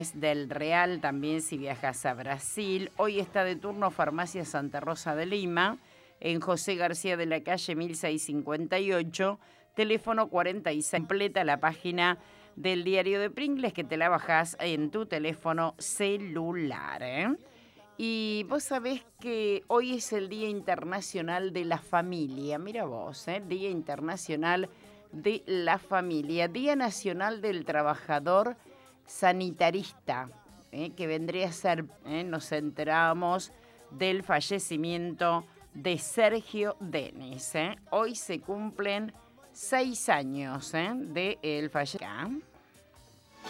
del Real, también si viajas a Brasil. Hoy está de turno Farmacia Santa Rosa de Lima, en José García de la Calle 1658, teléfono 46. Completa la página del diario de Pringles que te la bajás en tu teléfono celular. Y vos sabés que hoy es el Día Internacional de la Familia. Mira vos, Día Internacional de la Familia. Día Nacional del Trabajador Sanitarista, que vendría a ser, nos enteramos del fallecimiento de Sergio Denis. Hoy se cumplen 6 años del fallecimiento.